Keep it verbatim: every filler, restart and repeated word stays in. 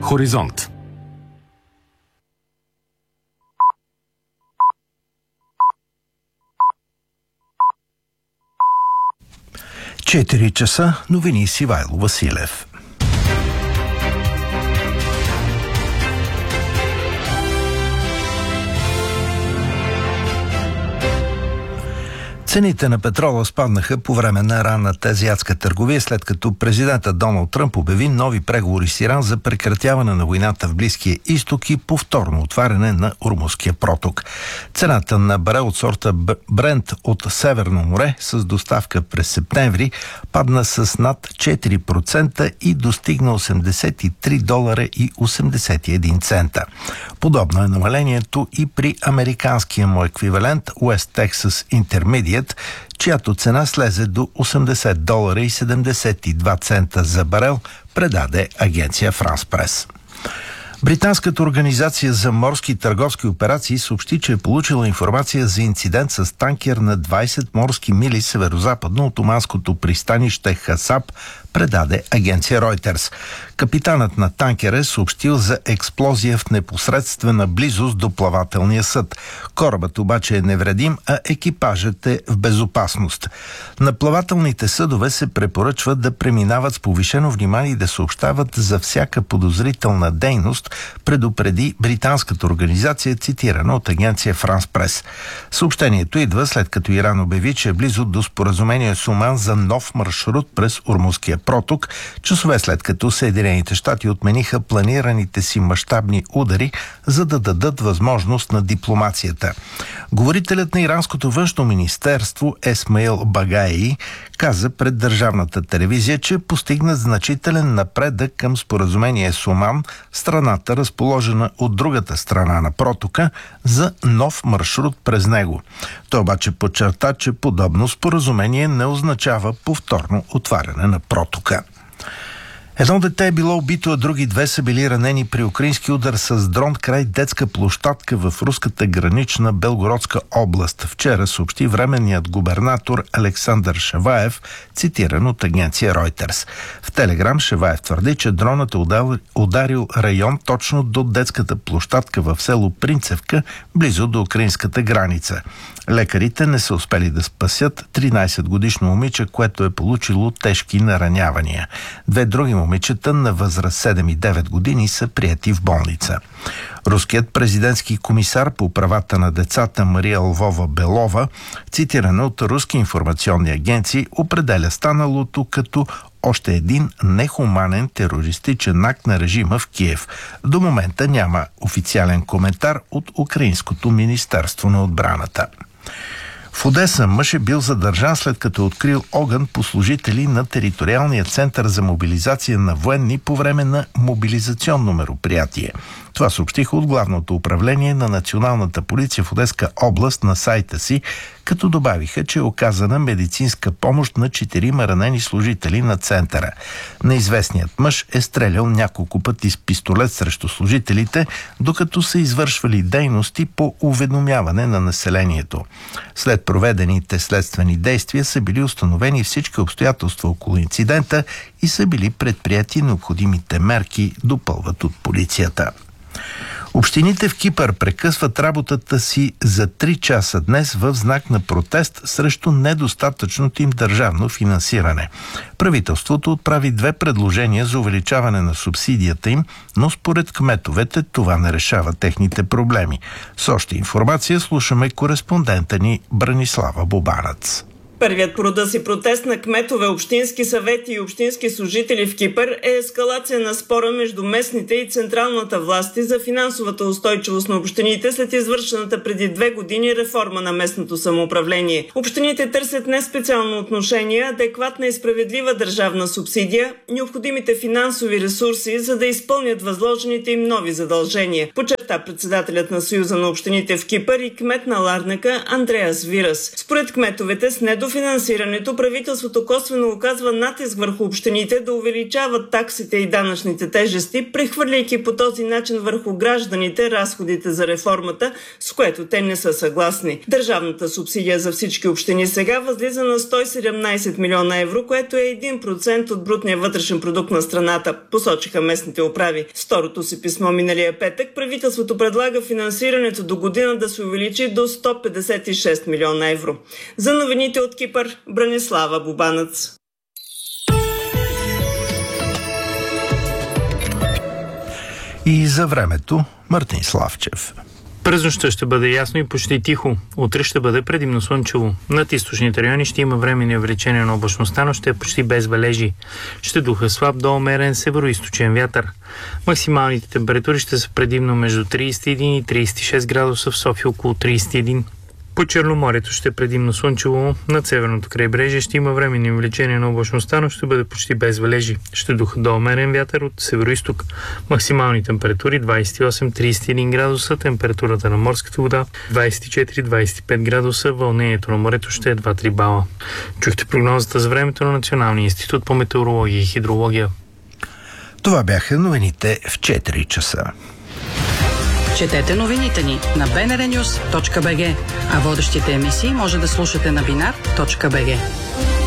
Хоризонт. четири часа, новини с Ивайло Василев. Цените на петрола спаднаха по време на ранната азиатска търговия, след като президентът Доналд Тръмп обяви нови преговори с Иран за прекратяване на войната в Близкия изток и повторно отваряне на Ормузския проток. Цената на барел от сорта Брент от Северно море с доставка през септември падна с над четири процента и достигна осемдесет и три долара и осемдесет и един цента. Подобно е намалението и при американския му еквивалент West Texas Intermediate, чиято цена слезе до осемдесет долара и седемдесет и два цента за барел, предаде агенция Франс Прес. Британската организация за морски търговски операции съобщи, че е получила информация за инцидент с танкер на двайсет морски мили северозападно от оманското пристанище Хасаб, предаде агенция Reuters. Капитанът на танкера е съобщил за експлозия в непосредствена близост до плавателния съд. Корабът обаче е невредим, а екипажът е в безопасност. На плавателните съдове се препоръчва да преминават с повишено внимание и да съобщават за всяка подозрителна дейност, предупреди британската организация, цитирана от агенция Франс Прес. Съобщението идва след като Иран обяви, че е близо до споразумение с Оман за нов маршрут през Ормузския проток, часове след като Съединените щати отмениха планираните си мащабни удари, за да дадат възможност на дипломацията. Говорителят на иранското външно министерство Есмаил Багаи каза пред държавната телевизия, че постигна значителен напредък към споразумение с Оман, страната разположена от другата страна на протока, за нов маршрут през него. Той обаче подчерта, че подобно споразумение не означава повторно отваряне на протока. Едно дете е било убито, а други две са били ранени при украински удар с дрон край детска площадка в руската гранична Белгородска област. Вчера съобщи временният губернатор Александър Шаваев, цитиран от агенция Reuters. В Телеграм Шаваев твърди, че дронът е ударил район точно до детската площадка в село Принцевка, близо до украинската граница. Лекарите не са успели да спасят тринайсетгодишно момиче, което е получило тежки наранявания. Две други момичета на възраст седем и девет години са приети в болница. Руският президентски комисар по правата на децата Мария Лвова-Белова, цитирана от руски информационни агенции, определя станалото като още един нехуманен терористичен акт на режима в Киев. До момента няма официален коментар от Украинското министерство на отбраната. В Одеса мъж е бил задържан, след като открил огън по служители на териториалния център за мобилизация на военни по време на мобилизационно мероприятие. Това съобщиха от Главното управление на Националната полиция в Одеска област на сайта си, като добавиха, че е оказана медицинска помощ на четирима ранени служители на центъра. Неизвестният мъж е стрелял няколко пъти с пистолет срещу служителите, докато са извършвали дейности по уведомяване на населението. След проведените следствени действия са били установени всички обстоятелства около инцидента и са били предприяти необходимите мерки, допълват от полицията. Общините в Кипър прекъсват работата си за три часа днес в знак на протест срещу недостатъчното им държавно финансиране. Правителството отправи две предложения за увеличаване на субсидията им, но според кметовете това не решава техните проблеми. С още информация слушаме кореспондента ни Бранислава Бобарац. Първият по рода си протест на кметове, общински съвети и общински служители в Кипър е ескалация на спора между местните и централната власти за финансовата устойчивост на общините след извършената преди две години реформа на местното самоуправление. Общините търсят не специално отношение, адекватна и справедлива държавна субсидия, необходимите финансови ресурси, за да изпълнят възложените им нови задължения, подчерта председателят на Съюза на общините в Кипър и кмет на Ларнака Андреас Вирас. Според кметовете с недо финансирането, правителството косвено оказва натиск върху общините да увеличават таксите и данъчните тежести, прехвърляйки по този начин върху гражданите разходите за реформата, с което те не са съгласни. Държавната субсидия за всички общини сега възлиза на сто и седемнайсет милиона евро, което е един процент от брутния вътрешен продукт на страната, посочиха местните управи. С второто си писмо миналия петък правителството предлага финансирането до година да се увеличи до сто петдесет и шест милиона евро. За новините от Кипър, Бранислава Бубанец. И за времето Мартин Славчев. През нощта ще бъде ясно и почти тихо. Утре ще бъде предимно слънчево. Над източните райони ще има временни увеличения на облачността, но ще е почти без валежи. Ще духа слаб до умерен североизточен вятър. Максималните температури ще са предимно между трийсет и един и трийсет и шест градуса, в София около трийсет и един. По Черноморието ще е предимно слънчево, над северното крайбрежие ще има временни увеличения на облачността, но ще бъде почти без валежи. Ще духа до умерен вятър от североизток. Максимални температури двайсет и осем до трийсет и един градуса, температурата на морската вода двайсет и четири до двайсет и пет градуса, вълнението на морето ще е два до три бала. Чухте прогнозата за времето на Националния институт по метеорология и хидрология. Това бяха новините в четири часа. Четете новините ни на би ен ар нюз точка би джи, а водещите емисии може да слушате на бинар точка би джи.